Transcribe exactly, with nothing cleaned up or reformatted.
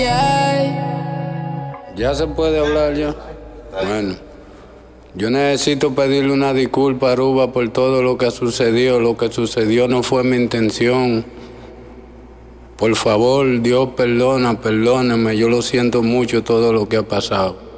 Ya se puede hablar ya. Bueno, yo necesito pedirle una disculpa a Aruba por todo lo que ha sucedido. Lo que sucedió no fue mi intención. Por favor, Dios perdona, perdóneme. Yo lo siento mucho todo lo que ha pasado.